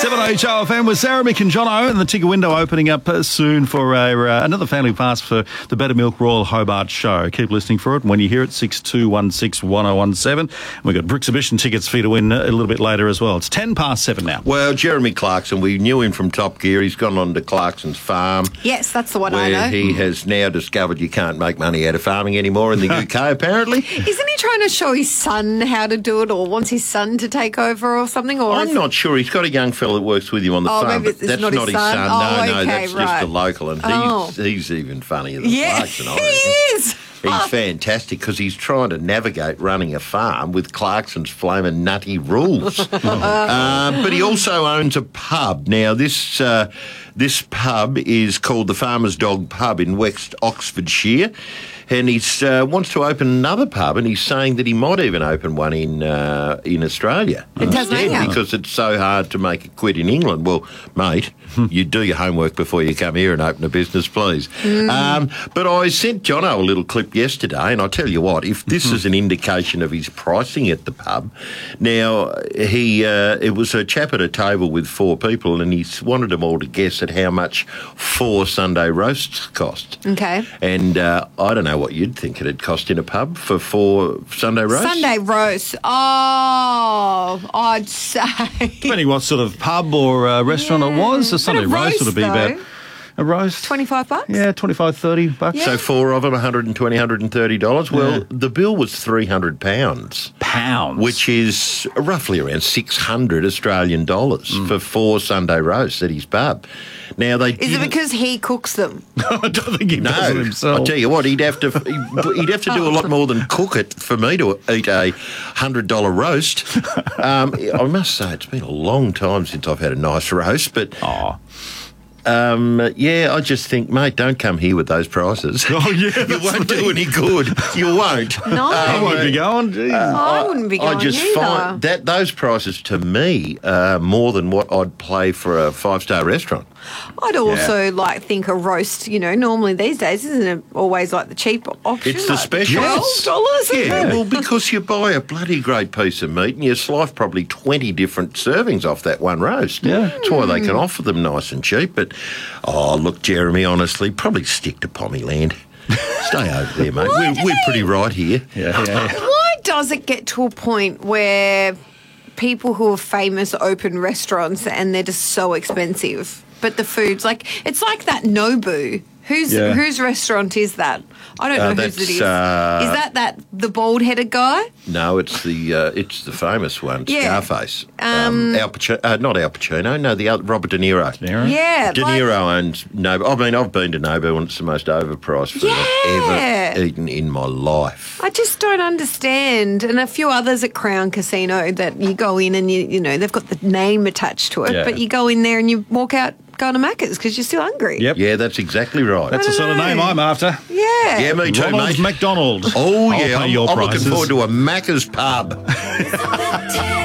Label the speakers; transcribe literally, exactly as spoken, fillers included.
Speaker 1: seven H O F M with Sarah, Mick and Jono, and the ticket window opening up uh, soon for a, uh, another family pass for the Better Milk Royal Hobart Show. Keep listening for it. When you hear it, six two one six one oh one seven. We've got Brixhibition tickets for you to win a little bit later as well. It's ten past seven now.
Speaker 2: Well, Jeremy Clarkson, we knew him from Top Gear. He's gone on to Clarkson's Farm.
Speaker 3: Yes, that's the one
Speaker 2: where
Speaker 3: I know.
Speaker 2: he has now discovered you can't make money out of farming anymore in the U K, apparently.
Speaker 3: Isn't he trying to show his son how to do it, or wants his son to take over or something? Or
Speaker 2: I'm not sure. He's got a young fella that works with him on the
Speaker 3: Oh,
Speaker 2: farm,
Speaker 3: maybe
Speaker 2: but
Speaker 3: it's
Speaker 2: that's
Speaker 3: not
Speaker 2: not
Speaker 3: his
Speaker 2: his
Speaker 3: son.
Speaker 2: son.
Speaker 3: Oh,
Speaker 2: no, no,
Speaker 3: okay,
Speaker 2: that's
Speaker 3: right.
Speaker 2: just a local, and
Speaker 3: Oh.
Speaker 2: he's, he's even funnier than
Speaker 3: Yeah,
Speaker 2: Clarkson, I
Speaker 3: he
Speaker 2: reckon.
Speaker 3: is.
Speaker 2: He's fantastic because he's trying to navigate running a farm with Clarkson's flaming nutty rules. uh, but he also owns a pub. Now, this uh, this pub is called the Farmer's Dog Pub in West Oxfordshire. And he uh, wants to open another pub, and he's saying that he might even open one in uh, in Australia
Speaker 3: In Tasmania.
Speaker 2: because it's so hard to make a quid in England. Well, mate, you do your homework before you come here and open a business, please.
Speaker 3: Mm.
Speaker 2: Um, but I sent Jono a little clip yesterday, and I tell you what, if this is an indication of his pricing at the pub, now he uh, it was a chap at a table with four people, and he wanted them all to guess at how much four Sunday roasts cost.
Speaker 3: Okay.
Speaker 2: And uh, I don't know what you'd think it'd cost in a pub for four Sunday roasts.
Speaker 3: Sunday roast. Oh, I'd say.
Speaker 1: Depending what sort of pub or uh, restaurant
Speaker 3: Yeah.
Speaker 1: it was, a Sunday
Speaker 3: But a
Speaker 1: roast would
Speaker 3: roast,
Speaker 1: be about
Speaker 3: though.
Speaker 1: a roast.
Speaker 3: twenty-five bucks?
Speaker 1: Yeah, twenty-five, thirty bucks.
Speaker 3: Yeah.
Speaker 2: So four of them, one hundred twenty dollars, one hundred thirty dollars. Well,
Speaker 1: Yeah.
Speaker 2: the bill was three hundred pounds.
Speaker 1: Pounds.
Speaker 2: Which is roughly around six hundred Australian dollars for four Sunday roasts at his pub. Now they
Speaker 3: Is it
Speaker 2: didn't-
Speaker 3: because he cooks them?
Speaker 1: I don't think he
Speaker 2: no,
Speaker 1: does it himself.
Speaker 2: I tell you what, he'd have to he'd have to do a lot more than cook it for me to eat a hundred dollar roast. Um, I must say it's been a long time since I've had a nice roast, but
Speaker 1: Oh.
Speaker 2: um, yeah, I just think, mate, don't come here with those prices.
Speaker 1: Oh, yeah,
Speaker 2: you
Speaker 1: that's
Speaker 2: won't
Speaker 1: the
Speaker 2: do
Speaker 1: thing.
Speaker 2: any good. You won't.
Speaker 3: No.
Speaker 1: I won't be going. Geez.
Speaker 3: I wouldn't be going
Speaker 2: I just
Speaker 3: either.
Speaker 2: find that those prices to me are more than what I'd pay for a five star restaurant.
Speaker 3: I'd also like think a roast, you know, normally these days isn't it always like the cheap option?
Speaker 2: It's the
Speaker 3: like
Speaker 2: special.
Speaker 3: twelve dollars?
Speaker 2: Yeah, well, because you buy a bloody great piece of meat and you slice probably twenty different servings off that one roast.
Speaker 1: Yeah.
Speaker 2: That's why they can offer them nice and cheap. But, oh, look, Jeremy, honestly, probably stick to Pommyland. Stay over there, mate.
Speaker 3: Why
Speaker 2: We're,
Speaker 3: do
Speaker 2: we're
Speaker 3: they-
Speaker 2: pretty right here.
Speaker 1: Yeah, yeah.
Speaker 3: Why does it get to a point where people who are famous open restaurants and they're just so expensive, but the food's like, it's like that Nobu. Whose
Speaker 1: Yeah.
Speaker 3: whose restaurant is that? I don't
Speaker 2: Uh,
Speaker 3: know whose
Speaker 2: that's,
Speaker 3: it is.
Speaker 2: uh,
Speaker 3: is that that the bald headed guy?
Speaker 2: No, it's the uh, it's the famous one,
Speaker 3: Yeah.
Speaker 2: Scarface. Um, Al Pacino, uh, not Al Pacino, no, the other, Robert De Niro.
Speaker 1: Niro?
Speaker 3: Yeah,
Speaker 2: De
Speaker 3: like-
Speaker 2: Niro owns Nobu. I mean, I've been to Nobu and it's the most overpriced food I've
Speaker 3: Yeah.
Speaker 2: ever eaten in my life.
Speaker 3: I just don't understand. And a few others at Crown Casino that you go in and you you know they've got the name attached to it,
Speaker 1: Yeah.
Speaker 3: but you go in there and you walk out going to Macca's because you're still hungry.
Speaker 1: Yep.
Speaker 2: Yeah, that's exactly right.
Speaker 1: That's the sort of
Speaker 3: know.
Speaker 1: name I'm after.
Speaker 3: Yeah.
Speaker 2: yeah, me too,
Speaker 1: Ronald
Speaker 2: mate.
Speaker 1: McDonald.
Speaker 2: Oh,
Speaker 1: I'll
Speaker 2: yeah,
Speaker 1: pay
Speaker 2: I'm,
Speaker 1: your
Speaker 2: I'm looking
Speaker 1: prices.
Speaker 2: forward to a Macca's pub.